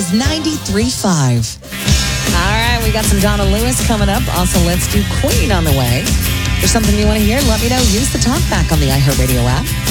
is 93.5. All right, we got some Donna Lewis coming up. Also, let's do Queen on the way. If there's something you want to hear, let me know. Use the talkback on the iHeartRadio app.